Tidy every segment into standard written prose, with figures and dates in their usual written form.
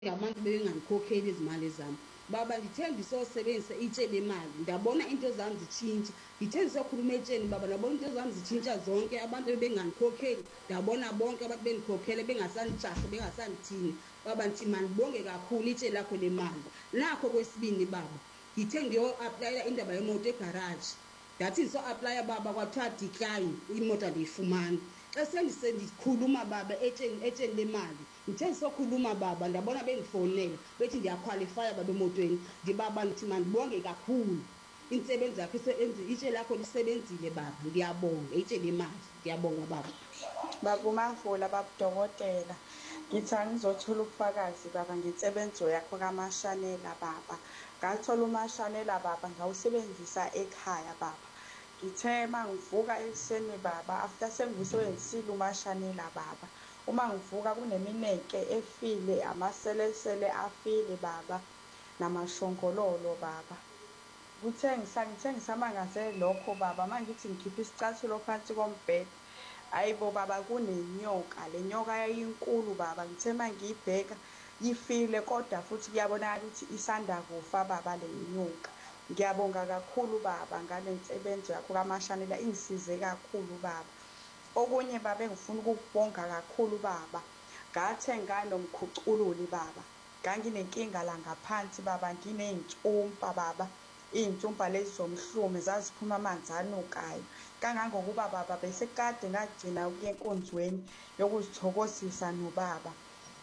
ngabantu bebengandikhokheli izimali zam. Baba ndithe ndisosebenzisa itshe lemali ndabona into zam zitshintsha. Ndithe ndisokhuluma etsheni baba ndabona into zam zitshintsha zonke. Abantu bebengandikhokheli ndabona bonke abantu bendikhokhele bengasandijarhi bengasandithini. Baba ndithi mandibonge kakhulu itshe lakho lemali. Nakho kwesibini baba ndithe ndiyo-aplayela indaba yemoto egaraji. Ndathi ndiso-aplaya baba kwathiwa decline, imoto andiyifumani. Xa sendikhuluma baba etsheni lemali ndithe ndisokhuluma baba ndabona bendifowunela bethi ndiyakhwalifaya baba emotweni. Ndibaba ndithi mandibonge kakhulu intsebenzi yakho itshe lakho lisebenzile baba, ndiyabonga itshe lemali, ndiyabonga baba. Baba uMavula, baba udokotela, ngithi angizothola ubufakazi baba ngensebenzo yakho kaMashanela baba. Ngathola uMashanela baba ngawusebenzisa ekhaya baba. Ngithe uma ngivuka ekuseni baba, after sengiwusebenzisile uMashanela baba, uma ngivuka kuneminenke efile, amaselesele afile baba, namashongololo baba. Ngithe ngisamangazele lokho baba, uma ngithi ngikhiphe isicathulo phansi kombhede, hayibo baba kunenyoka. Le nyoka yayinkulu baba. Ngithe uma ngiyibheka yifile kodwa futhi kuyabonakala ukuthi isanda kufa baba le nyoka. Ngiyabonga kakhulu baba ngale nsebenzo yakho kaMashanela, ingisize kakhulu baba. Okunye baba engifuna ukukubonga kakhulu baba, ngathenga nomkhucululi baba. Nganginenkinga la ngaphansi baba, nginey'ntsumpa baba. Iy'ntsumpa lezi zomhlume zaziphuma amanzi anukayo. Kangangokuba baba besekade ngagcina ukuya enkonzweni yokuzithokozisa nobaba.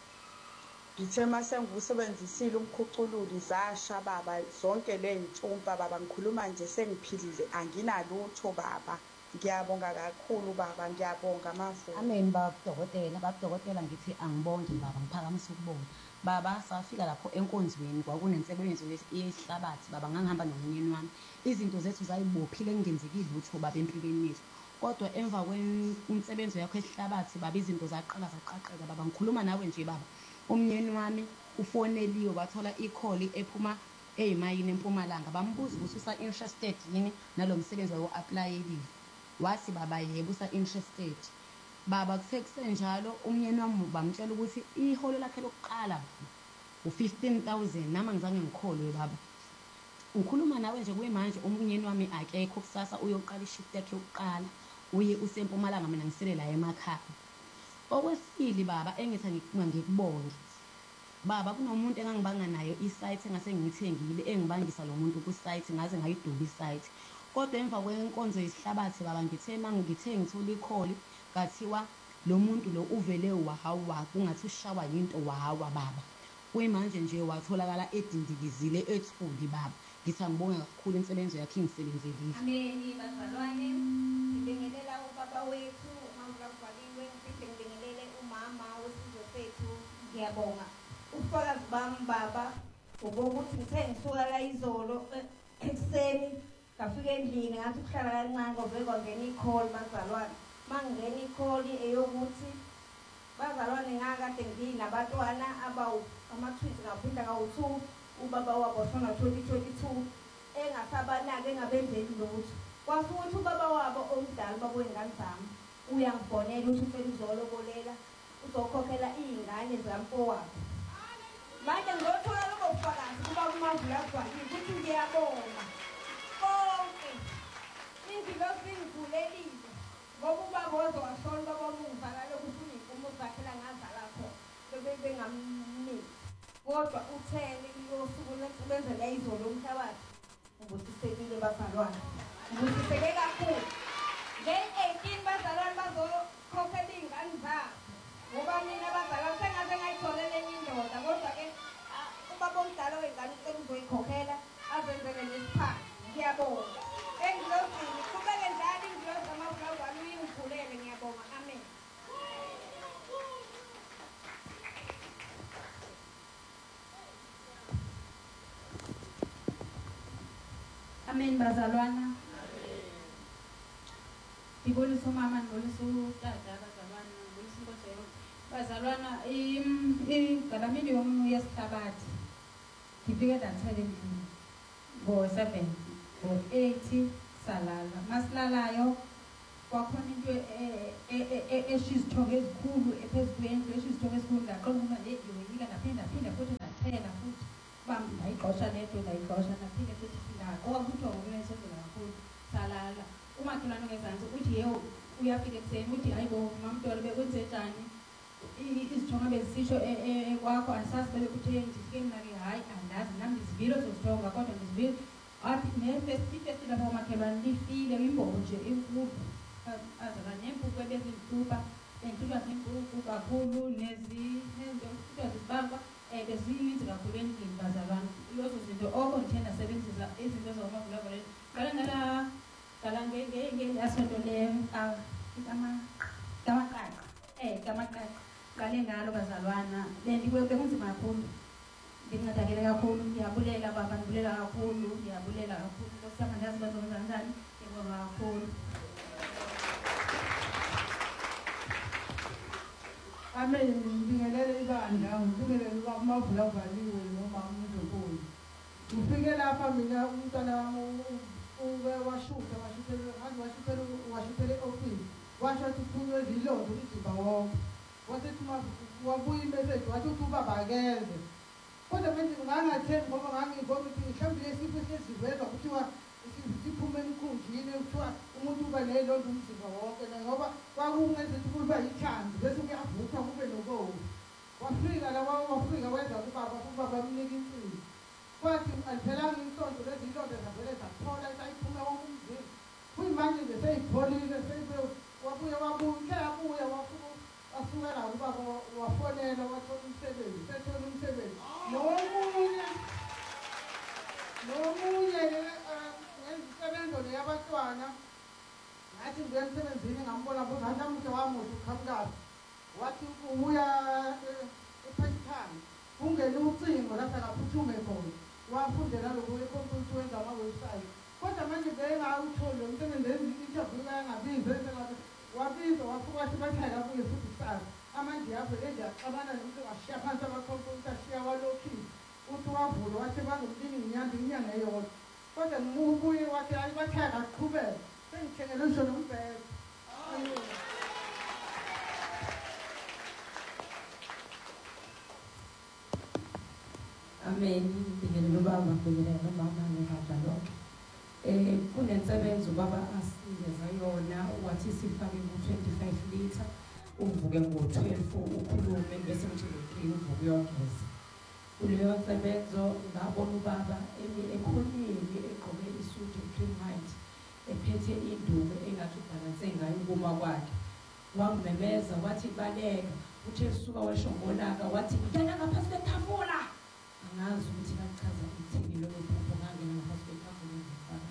Ngithe uma sengiwusebenzisile umkhucululi zasha baba zonke ley'ntsumpa baba. Ngikhuluma nje sengiphilile, anginalutho baba. Ngiyabonga kakhulu baba, ngiyabonga Mavula. Amen baba udokotela, ngithi angibonge baba, ngiphakamise ukubonga baba. Safika lapho enkonzweni kwakunensebenzo yehlabathi baba, ngangihamba nomyeni wami. Izinto zethu zayibophile kungenzeki lutho baba empilweni yethu, kodwa emva kwensebenzo yakho esihlabathi baba izinto zaqala zaqaqeka baba. Ngikhuluma nawe nje baba, umyeni wami ufoneliwe wathola ikholi ephuma eyimayini eMpumalanga. Bambuza ukuthi usa-interested yini nalo msebenzi wayo-aplayelile. Wathi baba yebo usa-interested baba. Kuthe kusenjalo umyeni wami bamtshela ukuthi iholo lakhe lokuqala u-15,000. Nama ngizange ngikholwe baba. Ngikhuluma nawe nje kuyimanje umyeni wami akekho, kusasa uyoqala ishift yakhe yokuqala, uye useMpumalanga, mina ngisele la emakhaya. Okwesibili baba engithi ngikubonge baba, kunomuntu engangibanga nayo isite engase ngiyithengile, engibangisa lo muntu ku-site ngaze ngayiduba isite. Kodwa emva kwenkonzo yesihlabathi baba ngithe ngithola ikholi ngathiwa lo muntu lo uvele wahawa, kungathi ushawa yinto wahawa baba. Kuyimanje nje watholakala edindikizile ethuli baba. Ngithi angibonge kakhulu insebenzo yakhe ingisebenzelile. Ameni bazalwane, ngibingelela ubaba wethu uMavula Valiwe, ngibingelele umama wesizwe sethu. Ngiyabonga ubufakazi bami baba ngokuthi ngithe ngisuka la izolo ekuseni ngafika endlini ngathi kuhlala kancane ngoba kwangena i-call bazalwane. Mangingena i-call eyokuthi bazalwane ngakade nginabantwana ama-twins ngaphinda ngawu-2, ubaba wabo washona 2022 engasabanaki engabenzeli lutho. Kwase ukuthi ubaba wabo omdala ubaba wey'ngane zami uyangibonela ukuthi ucela uzolobolela uzokhokhela iy'ngane zikampowabo. Manje ngizothola lobo bufakazi kubaba uMavula Valiwe ukuthi ngiyabonga konke ingilosi ingivulelile ngoba ubaba waze washona ubaba wamungizala lokuthi uney'nkomo zakhe la ngazala khona bengamniki. Kodwa uthele yosuku lensebenzela izolo umhlabathi ngibusisekile bazalwane, ngibusiseke kakhulu. Nge-18 bazalwane bazokhokhela iy'ngane zabo ngoba mina bazalwane sengaze ngayitholele enye indoda, kodwa-ke ubaba omdala wey'ngane ucela uzoyikhokhela azenzele nesiphansi. Ngiyabonga engilozini, qhubeke njalo ingilozi kaMavula Valiwe uyingivulele. Ngiyabonga, amen. Amen bazalwana. Ngibonisa umama, ngibonisa utata bazalwana, ngibonisa inkosi yonke bazalwana. Ngalamini yesihlabathi ngifike ndathela endlini ngo-7 ngo-8 salala. Masilalayo kwakhona into eshizithonga ezikhulu ephezu kwendlu eshizithonga ezikhulu ndaqonda ukuba ndiyoyika ndaphinda futhi ndathela futhi uba ndayigqosha nedwe ndayigqosha ndaphinde futhi okwakuthiwa ngokunesenzela kakhulu salala umakhelwane ngezantsi uthi yewo uyafika ekuseni uthi hayi bo mamntolo bekwenze njani izithonga bezisitsho kwakho andisazi bebekutheni ndifike mna-ke hayi andazi nam ndizivile zozithonga kodwa ndizivile athi ifestile apha umakhelwane lifile imbobo nje enkulu azala neempuku ebezimpupa bendithuthwa ziimpuku kakhulu nezinto zizibamba bezininzi kakhulu endlini bazalwana lezo zinto oko ndithe ndasebenzisa izinto zomavulavuleni ngala ngeasonto kamaqaqa qale ngalo bazalwana bekunzima kakhulu ndincedakele kakhulu ndiyabulela baba ndibulela kakhulu losama ndazi bazokwenza njani ndiyabonga kakhulu Amen. Ngibingelele ibandla, ngibingelele uMavulavaliwe noma uMndlovu. Ngifike lapha mina umntwana washuthele office. Washo kuphunywe zilondo izimba wonke. Wasethi wabuya imessage wathi ubaba akeze. Kodwa manje ngangathembi ngoba ngangibona ukuthi mhlawumbe lesipho sesiveza kuthiwa siphume emkhunjini kuthiwa umuntu uba nelondo umzimba wonke ngoba kwakungezithi kuba yithanzi bese kuyavuthwa kube nobovu wafika la wafika wenza ubaba amnika insini kwathi aliphelanga isonto lezi ilonda zavele zaphola isayiphume wonke umzimba kuyimanje nje seyipholile wabuya wasuka la ubaba wafonela wathola umsebenzi nomunye ngenzisebenzo leyabantwana ngathi ngibuya emsebenzini ngambona ngathi namuhla wamuhle ukhamkazi wathi ubuya ePakistan ungene ucingo lapha akaphuthume khona wafundela lokho ekhompyutha wenza ama-website kodwa manje bengawutholi lo msebenzi i-interview kayangabizi wabizwa wafuka wathi bathayela abuye futhi kusasa amanje avele nje axabana nomuntu washiya phansi amakhompyutha ashiya walokhile uthi wavula wathi bazomlinga inyanga eyodwa kodwa ngubuye wathi hayi bathaya kaqhubeka sengithengele ngisho nombheko Amen. Ngibingelele ubaba ngibingelele nomama ngehadla lonke. Kunensebenzo ubaba asinikeza yona wathi sifake ku-25 litha uvuke ngo-12 ukhulume bese nje uvuke uyongeza. Kuleyo nsebenzo ngabona ubaba ekhoneni egqoke isudu cream white ephethe induku engathi ubhalanse ngayo ukuma kwakhe wangimemeza wathi baleka uthe suka weshongolaka wathi ngena ngaphansi kwetafula angazi ukuthi bachaza ukuthini lokho phupho ngangena ngaphansi kwetafula ngifaka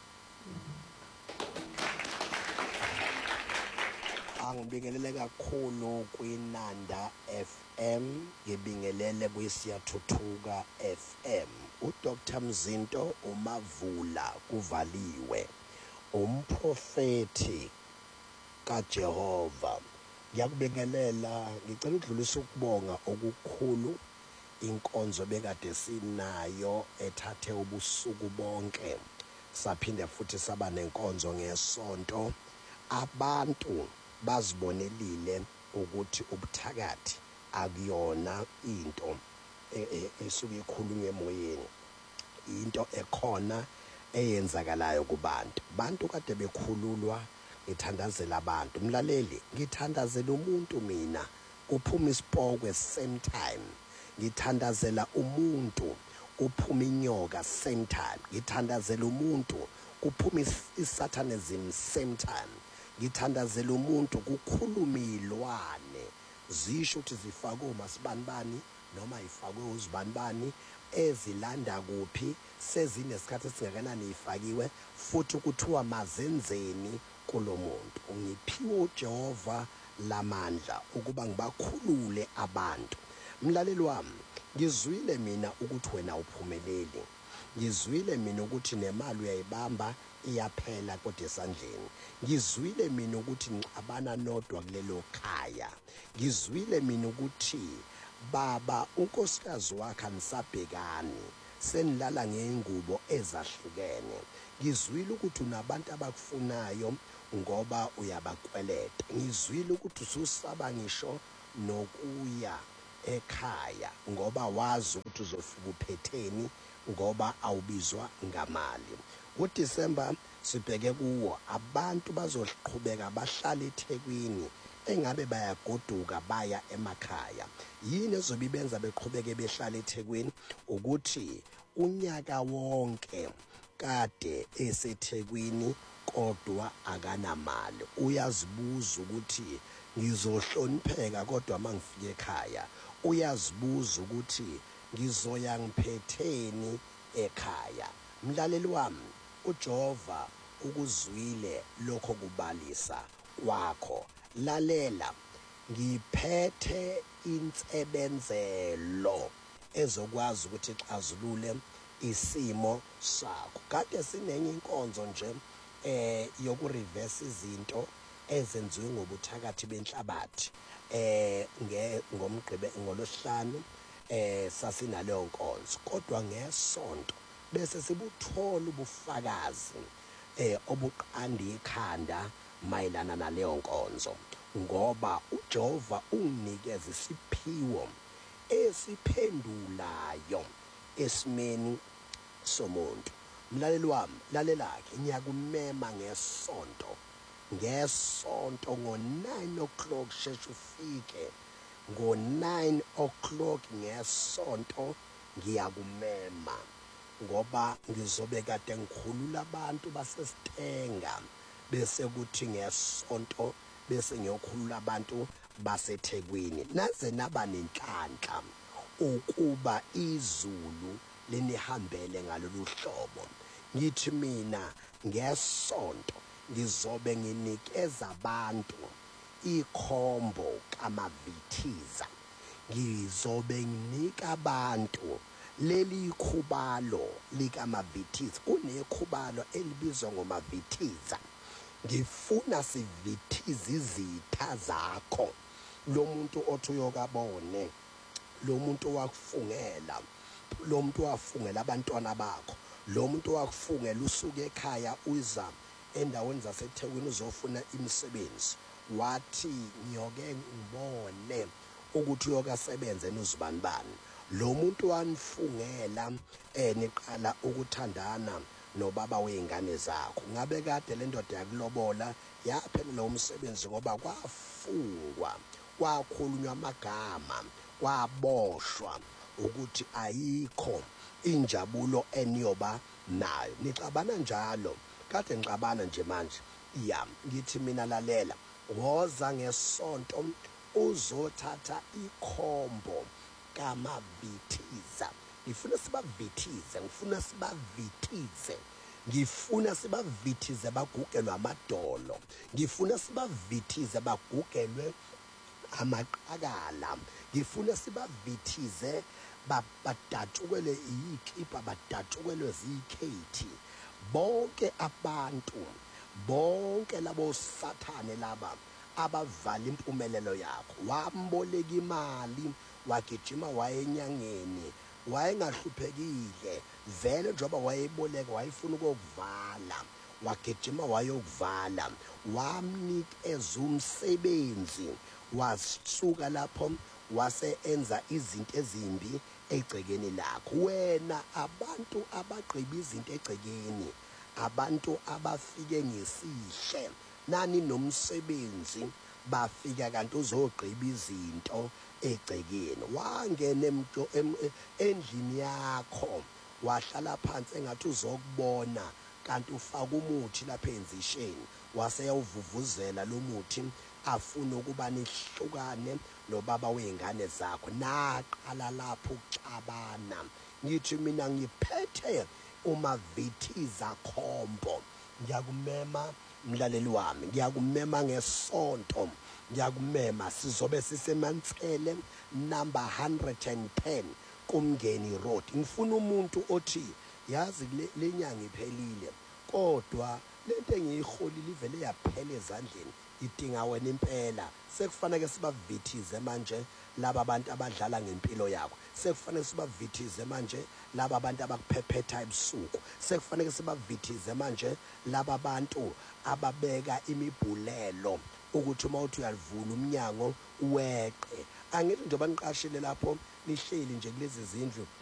angibingelele kakhulu kwinanda FM ngibingelele kwiSiyathuthuka FM uDr Mzinto uMavula kuvaliwe umprofeti kaJehova ngiyakubingelela ngicela ukudlulisa ukubonga okukhulu inkonzo bekade sinayo ethathe ubusuku bonke saphinde futhi saba nenkonzo ngesonto abantu bazibonelile ukuthi ubuthakathi akuyona into esuke ikhulunywe emoyeni into ekhona eyenzakalayo kubantu bantu kade bekhululwa ngithandazela abantu mlaleli ngithandazela umuntu mina uphuma isipokwe same time ngithandazela umuntu uphuma inyoka same time ngithandazela umuntu kuphuma isatanism same time ngithandazela umuntu kukhulumilwane zisho ukuthi zifakwe uMasibanibani noma ifakwe uZibanibani ezilanda kuphi sezinesikhathi esingakanani ifakiwe futhi ukuthiwa mazenzeni kulomuntu ngiphiwe uJehova lamandla ukuba ngibakhulule abantu mlaleli wami ngizwile mina ukuthi wena uphumeleli ngizwile mina ukuthi nemali uyayibamba iyaphela kodwa esandleni ngizwile mina ukuthi ngixabana nodwa kulelo khaya ngizwile mina ukuthi baba unkosikazi wakhe anisabhekani senilala ngeingubo ezahlukene. Ngizwile ukuthi unabantu abakufunayo ngoba uyabakweleta. Ngizwile ukuthi ususaba ngisho nokuya ekhaya ngoba wazi ukuthi uzofika uphetheni ngoba awubizwa ngamali. UDisemba sibheke kuwo abantu bazoqhubeka bahlala eThekwini engabe bayagoduka baya emakhaya. Yini ezobibenza beqhubeke behlala eThekwini? Ukuthi unyaka wonke kade eseThekwini kodwa akanamali. Uyazibuza ukuthi ngizohlonipheka kodwa mangifika ekhaya. Uyazibuza ukuthi ngizoya ngiphetheni ekhaya. Mlaleli wami, uJehova ukuzwile lokho kubalisa kwakho. Lalela, ngiphethe insebenzelo ezokwazi ukuthi ixazulule isimo sakho. Kade sinenye inkonzo nje yokureverse izinto ezenziwe ngobuthakathi benhlabathi ngolosihlanu sasinaleyo nkonzo, kodwa ngesonto bese sibuthola ubufakazi obuqanda ikhanda mayelana naleyo nkonzo, ngoba uJehova unginikeza isiphiwo esiphendulayo esimeni somuntu. Mlaleli wami, lalela-ke, ngiyakumema ngesonto ngo-9 o'clock sheshe ufike ngo-9 o'clock ngesonto. Ngiyakumema ngoba ngizobe kade ngikhulula abantu baseStenga, bese kuthi ngesonto bese ngiyokhulula abantu baseThekwini. Naze naba nenhlanhla ukuba izulu linihambele ngalolu hlobo. Ngithi mina ngesonto ngizobe nginikeza abantu ikhombo kaMavithiza. Ngizobe nginika abantu leli khubalo likaMavithiza. Kunekhubalo elibizwa ngoMavithiza. Ngifuna sivithize izitha zakho. Lo muntu othi uyokabone, lo muntu owakufungela, lo muntu owafungela abantwana bakho, lo muntu owakufungela usuke ekhaya uza endaweni zaseThekwini uzofuna imisebenzi, wathi ngiyoke ngibone ukuthi uyokasebenza nozibani bani. Lo muntu wanifungela niqala ukuthandana nobaba weingane zakho. Ngabe kade le ndoda yakulobola yaphelele umsebenzi ngoba kwafungwa, kwakhulunywa amagama, kwaboshwa ukuthi ayikho injabulo eniyoba nayo. Nixabana njalo? Kade ngixabana nje manje. Ngithi mina lalela, woza ngesonto uzothatha ikhombo kaMavithiza. Ngifuna sibavithize, ngifuna sibavithize bagugelwe amadolo, ngifuna sibavithize bagugelwe amaqakala, ngifuna sibavithize badatukelwe iyikipa, badatukelwe zikhethi. Bonke abantu, bonke labo sathane laba abavala impumelelo yakho. Wamboleka imali, wagijima wayenyangeni, wayengahluphekile vele njengoba wayeboleka wayefuna ukukuvala, wagijima wayokuvala, wamnikeza umsebenzi, wasuka lapho wase enza izinto ezimbi egcekeni lakho. Wena abantu abagqiba izinto egcekeni, abantu abafike ngesihle nani nomsebenzi, bafika kanti uzogqiba izinto egcekeni. Wangena endlini yakho, wahlala phansi engathi uzokubona kanti ufaka umuthi lapha enzisheni, waseyawuvuvuzela lo muthi afuna ukuba nihlukane nobaba weingane zakho. Naqala lapho ukuxabana. Ngithi mina ngiphethe uMavithiza khombo. Ngiyakumema mlaleli wami, ngiyakumema ngesonto, ngiyakumema sizobe siseMantsele number 110 kuMngeni Road. Ngifuna umuntu othi yazi lenyanga iphelile kodwa lento engiyiholile ivele yaphela ezandleni idinga wena impela. Sekufanele sibavithize manje laba abantu abadlala ngempilo yakho. Sekufanele sibavithize manje laba abantu abakuphephetha ebusuku. Sekufanele sibavithize manje laba bantu ababeka imibhulelo ukuthi uma uthi uyalivula umnyango weqe. Angithi njengoba niqashile lapho nihleli nje kulezi zindlu